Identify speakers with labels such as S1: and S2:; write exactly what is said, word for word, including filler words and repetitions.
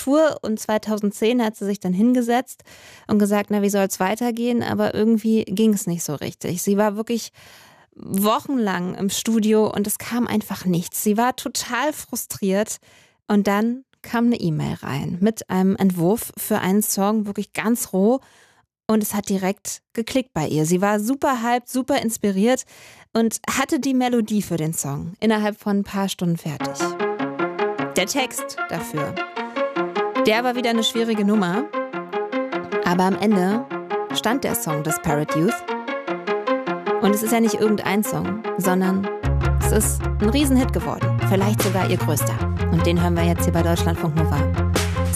S1: Abitur und zweitausendzehn hat sie sich dann hingesetzt und gesagt, na, wie soll es weitergehen? Aber irgendwie ging es nicht so richtig. Sie war wirklich wochenlang im Studio und es kam einfach nichts. Sie war total frustriert und dann kam eine E-Mail rein mit einem Entwurf für einen Song, wirklich ganz roh. Und es hat direkt geklickt bei ihr. Sie war super hyped, super inspiriert und hatte die Melodie für den Song innerhalb von ein paar Stunden fertig. Der Text dafür, der war wieder eine schwierige Nummer. Aber am Ende stand der Song Disparate Youth. Und es ist ja nicht irgendein Song, sondern es ist ein Riesenhit geworden. Vielleicht sogar ihr größter. Und den hören wir jetzt hier bei Deutschlandfunk Nova.